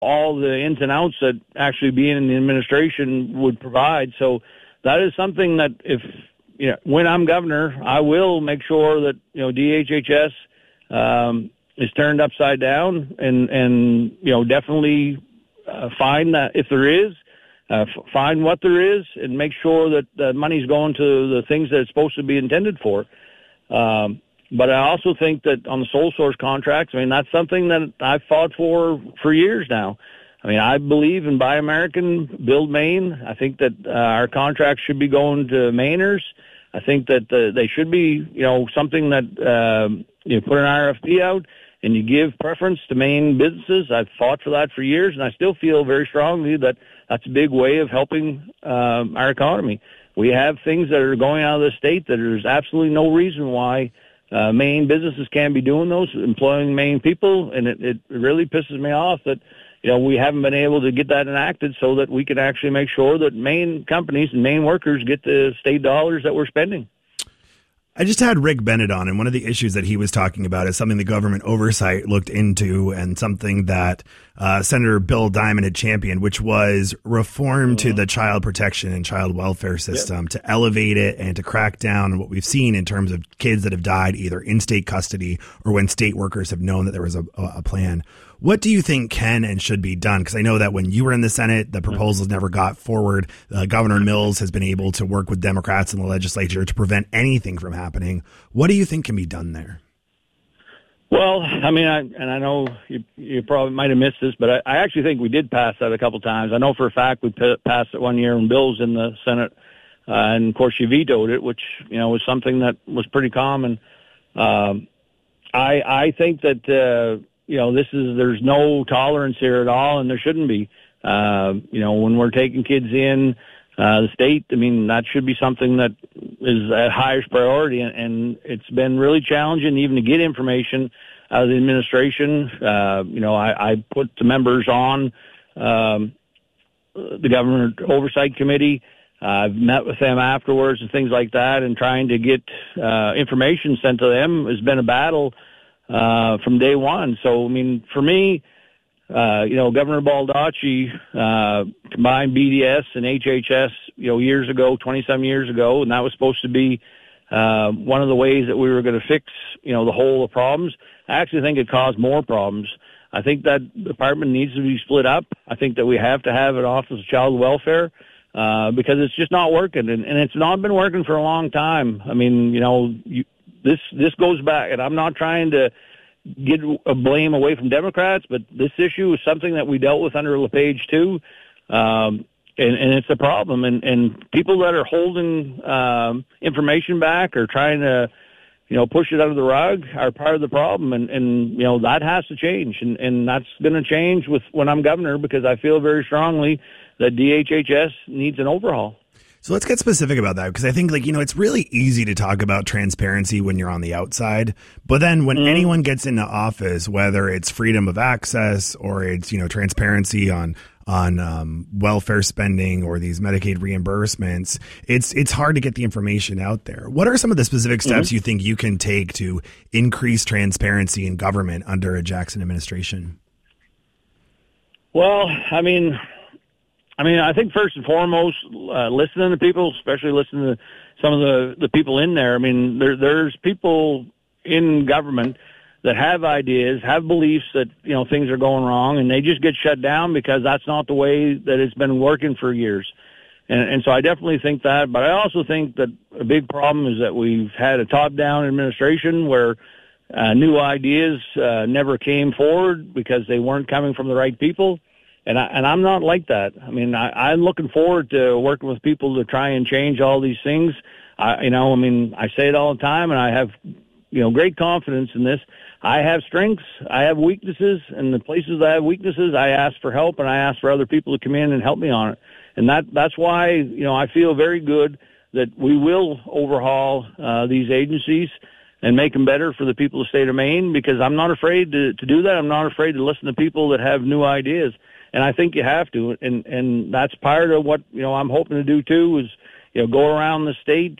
all the ins and outs that actually being in the administration would provide. So that is something that when I'm governor, I will make sure that, DHHS is turned upside down and definitely find that if there is, find what there is and make sure that the money's going to the things that it's supposed to be intended for. But I also think that on the sole source contracts, that's something that I've fought for years now. I believe in Buy American, Build Maine. I think that our contracts should be going to Mainers. I think that they should be, something that you put an RFP out and you give preference to Maine businesses. I've fought for that for years, and I still feel very strongly that that's a big way of helping our economy. We have things that are going out of the state that there's absolutely no reason why Maine businesses can't be doing those, employing Maine people, and it really pisses me off that we haven't been able to get that enacted so that we can actually make sure that Maine companies and Maine workers get the state dollars that we're spending. I just had Rick Bennett on, and one of the issues that he was talking about is something the government oversight looked into and something that Senator Bill Diamond had championed, which was reform to the child protection and child welfare system to elevate it and to crack down on what we've seen in terms of kids that have died either in state custody or when state workers have known that there was a plan. What do you think can and should be done? Because I know that when you were in the Senate, the proposals never got forward. Governor Mills has been able to work with Democrats in the legislature to prevent anything from happening. What do you think can be done there? Well, I know you probably might have missed this, but I actually think we did pass that a couple times. I know for a fact we passed it one year when Bill's in the Senate, and of course you vetoed it, which was something that was pretty common. I think that there's no tolerance here at all, and there shouldn't be. When we're taking kids in the state, that should be something that is at highest priority, and it's been really challenging even to get information out of the administration. I put the members on the Government Oversight Committee. I've met with them afterwards and things like that, and trying to get information sent to them has been a battle from day one. So, for me, Governor Baldacci combined BDS and HHS, years ago, 20-some years ago, and that was supposed to be one of the ways that we were going to fix, the whole of problems. I actually think it caused more problems. I think that department needs to be split up. I think that we have to have an Office of Child Welfare because it's just not working, and it's not been working for a long time. This goes back, and I'm not trying to get a blame away from Democrats, but this issue is something that we dealt with under LePage too, and it's a problem. And people that are holding information back or trying to, push it under the rug are part of the problem, and that has to change, and that's going to change when I'm governor, because I feel very strongly that DHHS needs an overhaul. So let's get specific about that, because I think, it's really easy to talk about transparency when you're on the outside. But then when anyone gets into office, whether it's freedom of access or it's, transparency on welfare spending or these Medicaid reimbursements, it's hard to get the information out there. What are some of the specific steps you think you can take to increase transparency in government under a Jackson administration? Well, I think first and foremost, listening to people, especially listening to some of the people in there. There's people in government that have ideas, have beliefs that, things are going wrong, and they just get shut down because that's not the way that it's been working for years. And so I definitely think that, but I also think that a big problem is that we've had a top-down administration where new ideas never came forward because they weren't coming from the right people. And I'm not like that. I'm looking forward to working with people to try and change all these things. I say it all the time, and I have, great confidence in this. I have strengths, I have weaknesses, and the places that I have weaknesses, I ask for help, and I ask for other people to come in and help me on it. And that's why, I feel very good that we will overhaul these agencies and make them better for the people of the state of Maine, because I'm not afraid to do that. I'm not afraid to listen to people that have new ideas. And I think you have to, and that's part of what I'm hoping to do too. Is go around the state,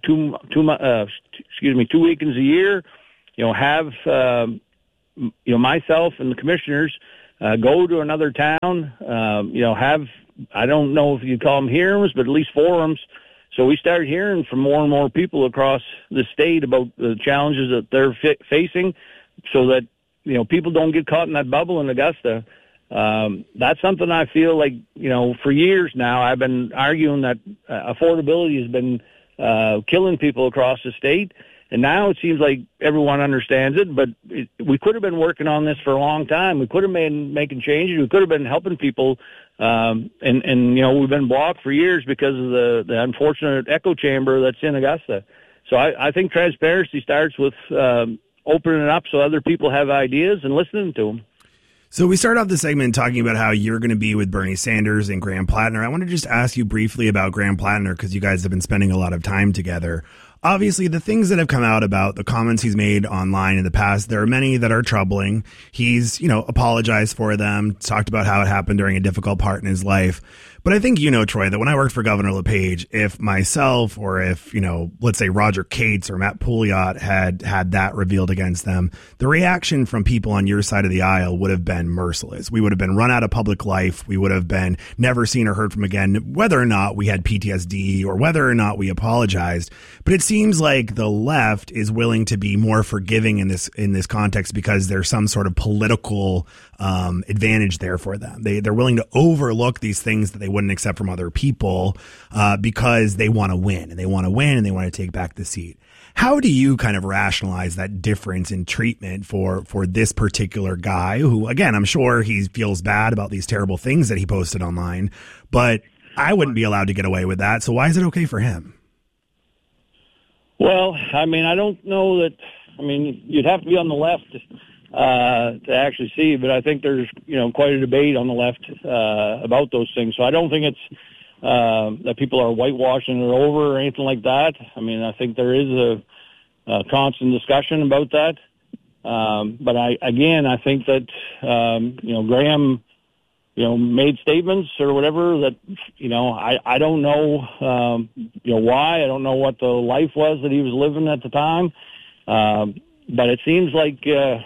2 weekends a year, have myself and the commissioners go to another town, have, I don't know if you call them hearings, but at least forums. So we started hearing from more and more people across the state about the challenges that they're facing, so that, people don't get caught in that bubble in Augusta. That's something I feel like, for years now, I've been arguing that affordability has been killing people across the state. And now it seems like everyone understands it, but we could have been working on this for a long time. We could have been making changes. We could have been helping people. And we've been blocked for years because of the unfortunate echo chamber that's in Augusta. So I think transparency starts with opening it up so other people have ideas and listening to them. So we start off the segment talking about how you're going to be with Bernie Sanders and Graham Plattner. I want to just ask you briefly about Graham Plattner, because you guys have been spending a lot of time together. Obviously, the things that have come out about the comments he's made online in the past, there are many that are troubling. He's, apologized for them, talked about how it happened during a difficult part in his life. But I think Troy, that when I worked for Governor LePage, if myself or if, let's say Roger Cates or Matt Pouliot had that revealed against them, the reaction from people on your side of the aisle would have been merciless. We would have been run out of public life. We would have been never seen or heard from again, whether or not we had PTSD or whether or not we apologized. But it seems like the left is willing to be more forgiving in this context because there's some sort of political advantage there for them. They're willing to overlook these things that they wouldn't accept from other people because they want to win, and they want to take back the seat. How do you kind of rationalize that difference in treatment for this particular guy who, again, I'm sure he feels bad about these terrible things that he posted online, but I wouldn't be allowed to get away with that. So why is it okay for him? Well, I don't know that. You'd have to be on the left to actually see, but I think there's, quite a debate on the left about those things. So I don't think it's that people are whitewashing it over or anything like that. I think there is a constant discussion about that. But I think that, Graham, made statements or whatever that, I don't know, why. I don't know what the life was that he was living at the time. But it seems like,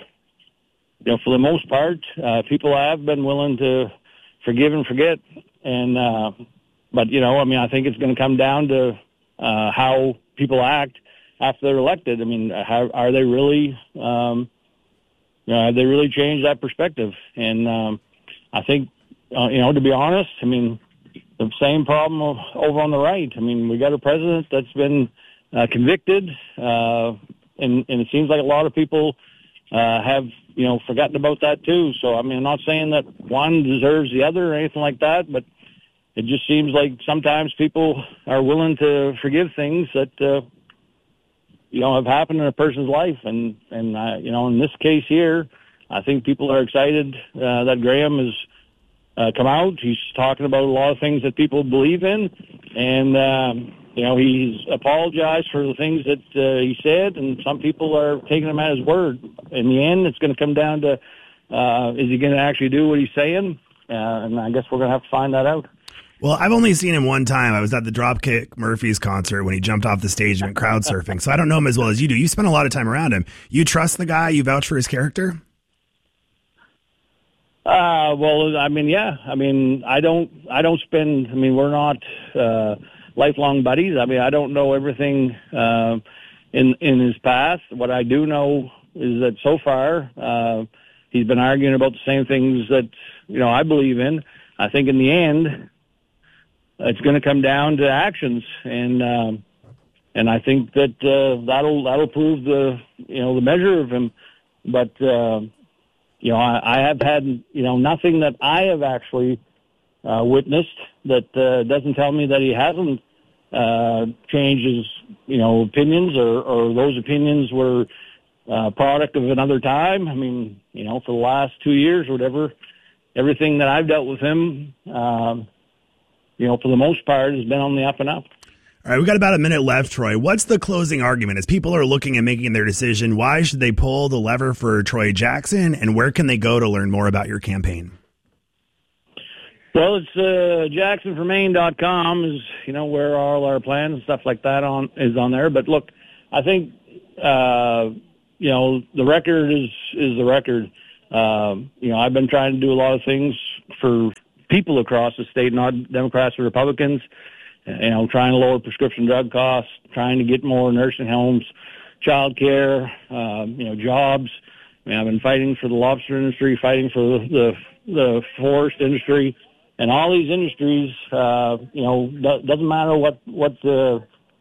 for the most part, people have been willing to forgive and forget. And, but, I think it's going to come down to how people act after they're elected. Are they really, have they really changed that perspective? And I think, to be honest, the same problem over on the right. We got a president that's been convicted, and it seems like a lot of people have, forgotten about that too. So, I'm not saying that one deserves the other or anything like that, but it just seems like sometimes people are willing to forgive things that, have happened in a person's life. And in this case here, I think people are excited that Graham has come out. He's talking about a lot of things that people believe in, and he's apologized for the things that he said, and some people are taking him at his word. In the end, it's going to come down to is he going to actually do what he's saying? And I guess we're going to have to find that out. Well, I've only seen him one time. I was at the Dropkick Murphys concert when he jumped off the stage and went crowd surfing, so I don't know him as well as you do. You spend a lot of time around him. You trust the guy? You vouch for his character? Well, yeah. I don't spend, we're not lifelong buddies. I don't know everything in his past. What I do know is that so far he's been arguing about the same things that, I believe in. I think in the end, it's going to come down to actions, and I think that that'll prove the measure of him. But I have had nothing that I have actually witnessed that doesn't tell me that he hasn't changed his opinions, or those opinions were product of another time. For the last 2 years or whatever, everything that I've dealt with him, for the most part, has been on the up and up. All right, we got about a minute left, Troy. What's the closing argument? As people are looking and making their decision, why should they pull the lever for Troy Jackson, and where can they go to learn more about your campaign? Well, it's jacksonformaine.com is, where all our plans and stuff like that is on there. But look, I think, the record is the record. I've been trying to do a lot of things for people across the state, not Democrats or Republicans. Trying to lower prescription drug costs, trying to get more nursing homes, child care, jobs. I've been fighting for the lobster industry, fighting for the forest industry, and all these industries. Doesn't matter what the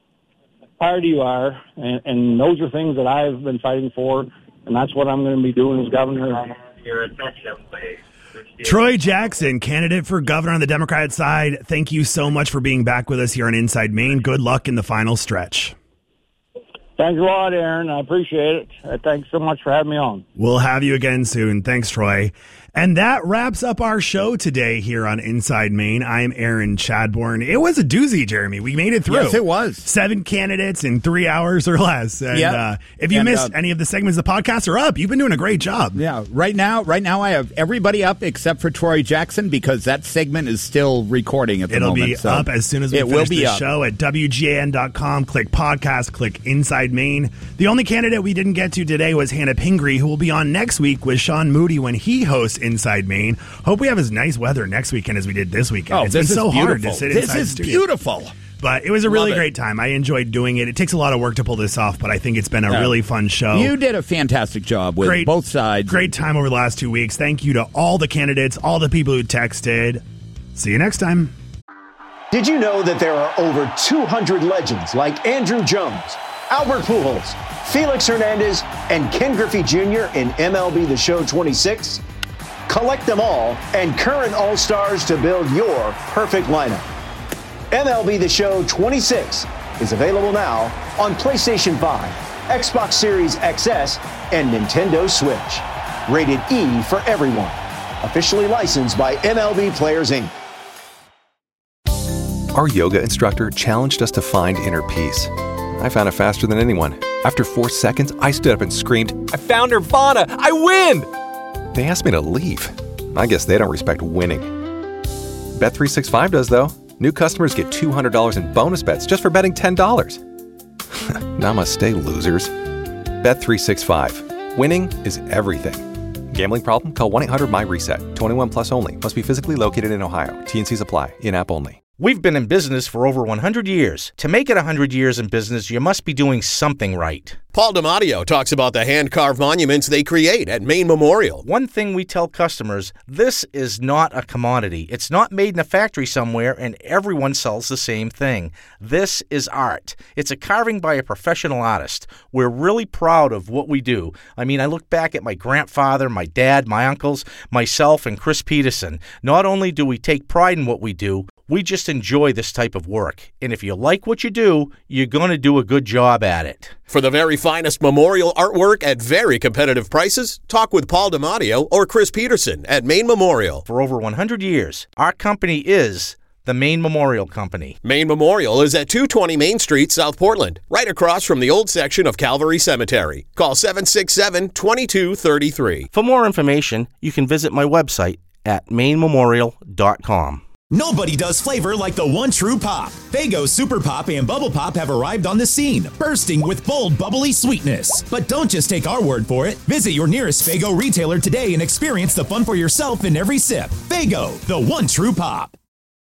party you are, and those are things that I've been fighting for, and that's what I'm going to be doing as governor. Your attention, please. Troy Jackson, candidate for governor on the Democrat side, thank you so much for being back with us here on Inside Maine. Good luck in the final stretch. Thanks a lot, Aaron. I appreciate it. Thanks so much for having me on. We'll have you again soon. Thanks, Troy. And that wraps up our show today here on Inside Maine. I'm Aaron Chadbourne. It was a doozy, Jeremy. We made it through. Yes, it was. 7 candidates in 3 hours or less. And if you missed any of the segments, the podcasts are up. You've been doing a great job. Yeah, right now I have everybody up except for Troy Jackson because that segment is still recording at the moment. It'll be up as soon as we finish the show at WGN.com. Click podcast, click Inside Maine. The only candidate we didn't get to today was Hannah Pingree, who will be on next week with Sean Moody when he hosts Inside Maine. Hope we have as nice weather next weekend as we did this weekend. It's been so hard to sit inside. This is beautiful. But it was a really great time. I enjoyed doing it. It takes a lot of work to pull this off, but I think it's been a really fun show. You did a fantastic job with both sides. Great time over the last 2 weeks. Thank you to all the candidates, all the people who texted. See you next time. Did you know that there are over 200 legends like Andrew Jones, Albert Pujols, Felix Hernandez, and Ken Griffey Jr. in MLB The Show 26? Collect them all and current All-Stars to build your perfect lineup. MLB The Show 26 is available now on PlayStation 5, Xbox Series XS, and Nintendo Switch. Rated E for everyone. Officially licensed by MLB Players, Inc. Our yoga instructor challenged us to find inner peace. I found it faster than anyone. After 4 seconds, I stood up and screamed, "I found Nirvana! I win!" They asked me to leave. I guess they don't respect winning. Bet365 does, though. New customers get $200 in bonus bets just for betting $10. Namaste, losers. Bet365. Winning is everything. Gambling problem? Call 1-800-MY-RESET. 21 plus only. Must be physically located in Ohio. T&Cs apply. In-app only. We've been in business for over 100 years. To make it 100 years in business, you must be doing something right. Paul DiMatteo talks about the hand-carved monuments they create at Maine Memorial. One thing we tell customers, this is not a commodity. It's not made in a factory somewhere and everyone sells the same thing. This is art. It's a carving by a professional artist. We're really proud of what we do. I mean, I look back at my grandfather, my dad, my uncles, myself, and Chris Peterson. Not only do we take pride in what we do, we just enjoy this type of work. And if you like what you do, you're going to do a good job at it. For the very finest memorial artwork at very competitive prices, talk with Paul DiMatteo or Chris Peterson at Maine Memorial. For over 100 years, our company is the Maine Memorial Company. Maine Memorial is at 220 Main Street, South Portland, right across from the old section of Calvary Cemetery. Call 767-2233. For more information, you can visit my website at mainememorial.com. Nobody does flavor like the one true pop. Faygo Super Pop and Bubble Pop have arrived on the scene, bursting with bold, bubbly sweetness. But don't just take our word for it. Visit your nearest Faygo retailer today and experience the fun for yourself in every sip. Faygo, the one true pop.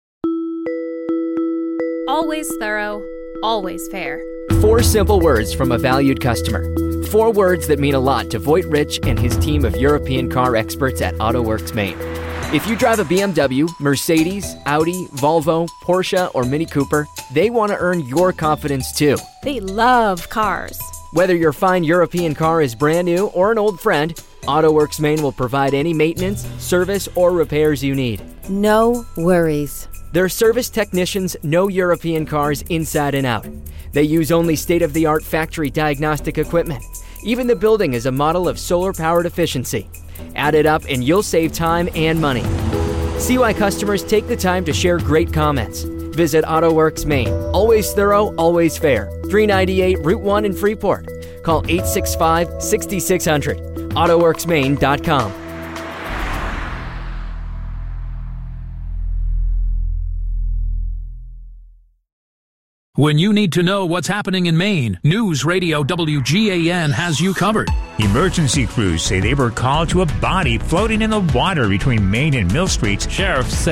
Always thorough, always fair. 4 simple words from a valued customer. 4 words that mean a lot to Voigt Rich and his team of European car experts at AutoWorks Maine. If you drive a BMW, Mercedes, Audi, Volvo, Porsche, or Mini Cooper, they want to earn your confidence too. They love cars. Whether your fine European car is brand new or an old friend, AutoWorks Maine will provide any maintenance, service, or repairs you need. No worries. Their service technicians know European cars inside and out. They use only state-of-the-art factory diagnostic equipment. Even the building is a model of solar-powered efficiency. Add it up and you'll save time and money. See why customers take the time to share great comments. Visit AutoWorks Maine. Always thorough, always fair. 398 Route 1 in Freeport. Call 865-6600. AutoWorksMaine.com. When you need to know what's happening in Maine, News Radio WGAN has you covered. Emergency crews say they were called to a body floating in the water between Main and Mill Streets. Sheriffs say